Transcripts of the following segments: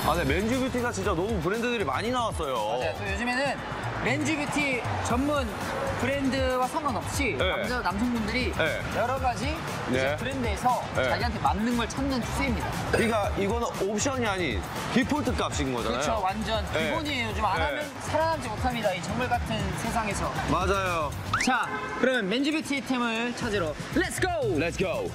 아, 네, 맨즈 뷰티가 진짜 너무 브랜드들이 많이 나왔어요. 맞아요. 또 요즘에는 맨즈 뷰티 전문 브랜드와 상관없이 네. 남성분들이 네. 여러 가지 이제 네. 브랜드에서 네. 자기한테 맞는 걸 찾는 추세입니다. 그러니까 이거는 옵션이 아닌 디폴트 값인 거잖아요. 그렇죠. 완전 네. 기본이에요. 요즘 안 네. 하면 살아남지 못합니다. 이 정글 같은 세상에서. 맞아요. 자, 그러면 맨즈 뷰티 템을 찾으러 렛츠 고! Let's go.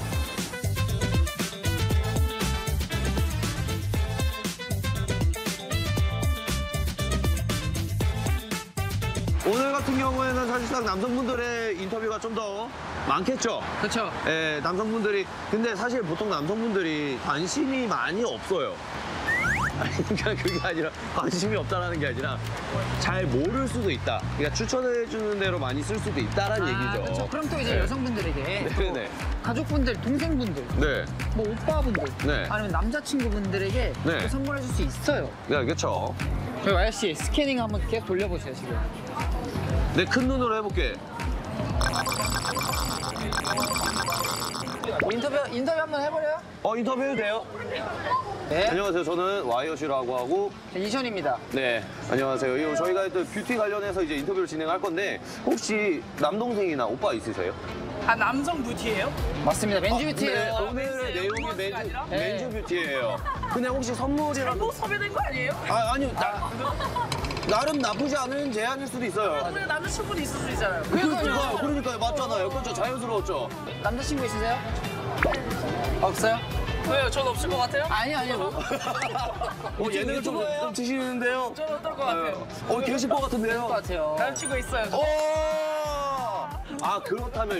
오늘 같은 경우에는 사실상 남성분들의 인터뷰가 좀 더 많겠죠? 그렇죠. 예, 남성분들이. 근데 사실 보통 남성분들이 관심이 많이 없어요. 아니, 그러니까 그게 아니라 관심이 없다라는 게 아니라 잘 모를 수도 있다. 그러니까 추천해주는 대로 많이 쓸 수도 있다라는 얘기죠. 그렇죠. 그럼 또 이제 네. 여성분들에게 또 네. 가족분들, 동생분들, 네. 뭐 오빠분들, 네. 아니면 남자친구분들에게 네. 또 선물해 줄 수 있어요. 네, 그렇죠. 저희 YC 스캐닝 한번 계속 돌려보세요, 지금. 내 큰 눈으로 해볼게. 인터뷰 한번 해버려요? 인터뷰 해도 돼요? 네. 안녕하세요. 저는 와이어시라고 하고. 이션입니다. 네, 안녕하세요. 저희가 또 뷰티 관련해서 이제 인터뷰를 진행할 건데 혹시 남동생이나 오빠 있으세요? 아 남성 뷰티예요? 맞습니다. 맨즈 뷰티예요. 네, 오늘의 내용이 홈워크가 맨즈, 아니라? 맨즈 뷰티예요. 근데 혹시 선물이라도. 뭐 섭외된 거 아니에요? 아니요. 나름 나쁘지 않은 제안일 수도 있어요. 우리 남자친구도 있을 수 있잖아요. 그러니까요. 맞잖아요. 그렇죠. 자연스러웠죠. 남자친구 있으세요? 없어요? 왜요? 전 없을 것 같아요? 아니요. 예능을 좀 드시는데요. 저는 어떨 것 같아요? 계실 것 같은데요. 것 같아요. 남자친구 있어요. 아, 그렇다면